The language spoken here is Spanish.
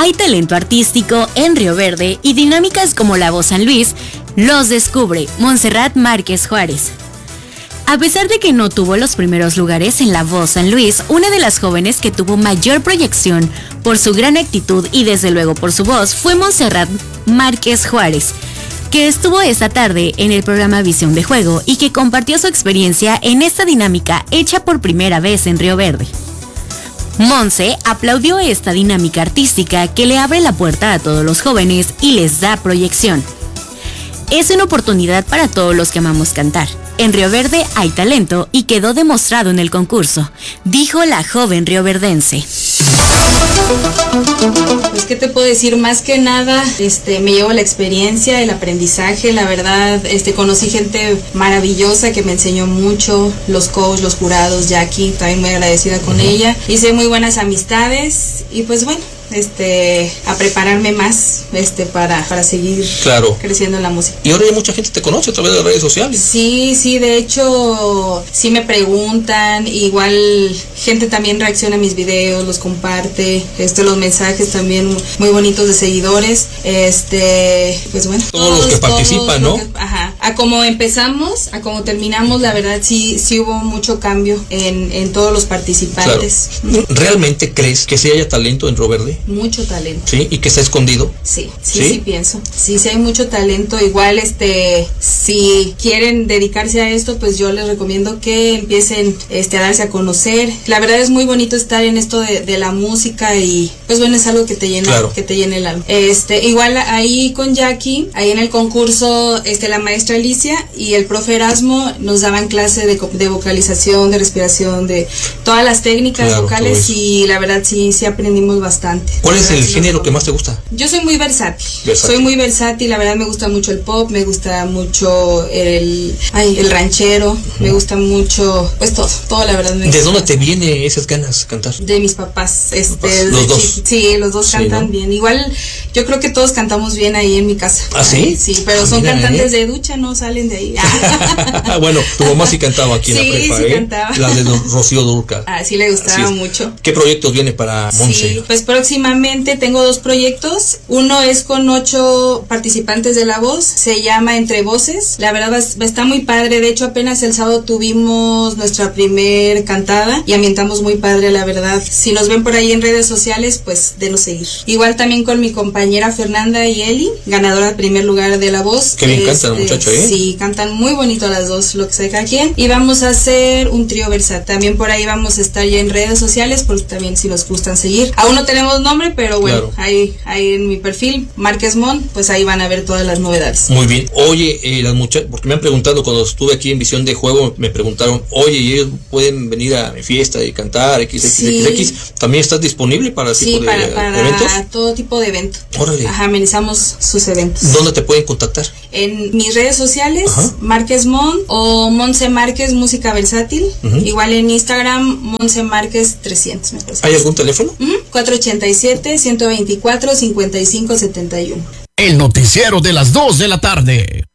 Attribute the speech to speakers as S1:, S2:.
S1: hay talento artístico en Río Verde y dinámicas como La Voz San Luis los descubre Montserrat Márquez Juárez. A pesar de que no tuvo los primeros lugares en La Voz San Luis, una de las jóvenes que tuvo mayor proyección por su gran actitud y desde luego por su voz fue Montserrat Márquez Juárez, que estuvo esta tarde en el programa Visión de Juego y que compartió su experiencia en esta dinámica hecha por primera vez en Río Verde. Monse aplaudió esta dinámica artística que le abre la puerta a todos los jóvenes y les da proyección. Es una oportunidad para todos los que amamos cantar. En Río Verde hay talento y quedó demostrado en el concurso, dijo la joven rioverdense.
S2: Pues qué te puedo decir, más que nada, me llevo la experiencia, el aprendizaje, la verdad, conocí gente maravillosa que me enseñó mucho, los coaches, los jurados, Jackie, también muy agradecida con ella, hice muy buenas amistades y pues bueno, a prepararme más, para seguir creciendo en la música.
S3: Y ahora ya mucha gente te conoce a través de las redes sociales.
S2: Sí, de hecho, sí me preguntan, igual gente también reacciona a mis videos, los comparte, los mensajes también muy bonitos de seguidores, pues bueno.
S3: Todos los que participan, ¿no?
S2: A como empezamos, a como terminamos, la verdad sí hubo mucho cambio en todos los participantes.
S3: Claro. ¿Realmente crees que sí haya talento en Río Verde?
S2: Mucho talento.
S3: ¿Sí? ¿Y que está escondido?
S2: Sí pienso. Sí hay mucho talento. Igual, si quieren dedicarse a esto, pues yo les recomiendo que empiecen a darse a conocer. La verdad es muy bonito estar en esto de la música y pues bueno, es algo que te llena, que te llena el alma. Igual ahí con Jackie, ahí en el concurso, la maestra Alicia y el profe Erasmo nos daban clase de vocalización, de respiración, de todas las técnicas vocales y la verdad sí aprendimos bastante.
S3: ¿Cuál es el género que más te gusta?
S2: Yo soy muy versátil. Soy muy versátil, la verdad me gusta mucho el pop, me gusta mucho el ranchero, me gusta mucho, pues todo la verdad me gusta.
S3: ¿De dónde te vienen esas ganas de cantar?
S2: De mis papás,
S3: los dos.
S2: Sí, los dos cantan bien. Igual yo creo que todos cantamos bien ahí en mi casa.
S3: ¿Ah, sí?
S2: Sí, pero son cantantes de ducha, no salen de ahí.
S3: Bueno, tu mamá sí cantaba aquí en la prepa,
S2: sí cantaba.
S3: La de Rocío Dúrcal.
S2: Sí le gustaba mucho.
S3: ¿Qué proyectos viene para Monse?
S2: Sí, pues próximamente tengo 2 proyectos. Uno es con 8 participantes de La Voz, se llama Entre Voces. La verdad está muy padre, de hecho apenas el sábado tuvimos nuestra primer cantada y ambientamos muy padre, la verdad. Si nos ven por ahí en redes sociales, pues denos seguir. Igual también con mi compañera Fernanda y Eli, ganadora de primer lugar de La Voz.
S3: Qué bien cantan, muchachos,
S2: Sí, cantan muy bonito las dos, lo que sea cada quien. Y vamos a hacer un trío versátil. También por ahí vamos a estar ya en redes sociales, porque también si nos gustan seguir. Aún no tenemos nombre, pero bueno, ahí en mi perfil, Márquez Mon, pues ahí van a ver todas las novedades.
S3: Muy bien. Oye, las muchachas, porque me han preguntado cuando estuve aquí en Visión de Juego, me preguntaron, oye, ¿y ellos pueden venir a mi fiesta y cantar XXX? ¿También estás disponible para ese tipo de eventos?
S2: Para todo tipo de evento.
S3: Órale.
S2: Amenizamos sus eventos.
S3: ¿Dónde te pueden contactar?
S2: En mis redes sociales, Márquez Mon o Monse Márquez Música Versátil. Igual en Instagram, Monse Márquez 300, me parece.
S3: ¿Hay algún teléfono?
S2: 487-124-5571.
S4: El noticiero de las 2 de la tarde.